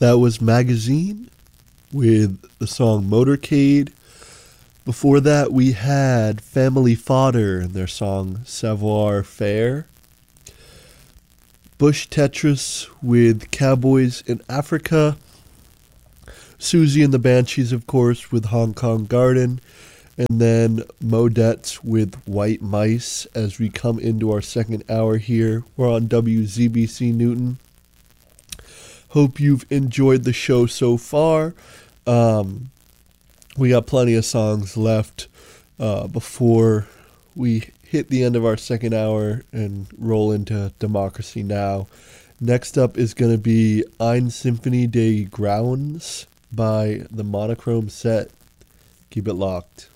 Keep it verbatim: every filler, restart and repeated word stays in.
That was Magazine with the song Motorcade. Before that, we had Family Fodder and their song Savoir Faire. Bush Tetris with Cowboys in Africa. Susie and the Banshees, of course, with Hong Kong Garden. And then Modettes with White Mice as we come into our second hour here. We're on W Z B C Newton. Hope you've enjoyed the show so far. Um, we got plenty of songs left uh, before we hit the end of our second hour and roll into Democracy Now! Next up is going to be Ein Symphonie des Grauens by the Monochrome Set. Keep it locked.